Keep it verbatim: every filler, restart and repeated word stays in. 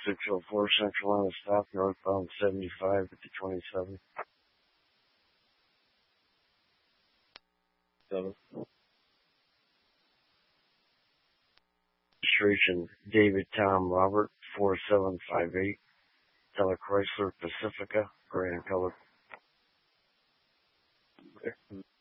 six oh four Central Line of Stop, northbound seventy-five at the twenty-seven. Seven. Registration David Tom Robert four seven five eight. Teller Chrysler Pacifica, gray in color.